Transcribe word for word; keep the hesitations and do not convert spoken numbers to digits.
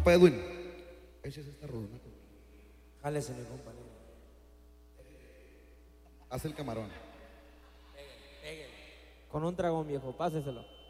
Compa Edwin, échese esta rolona. Jálese, mi compañero. Haz el camarón. Con un dragón, viejo, páseselo.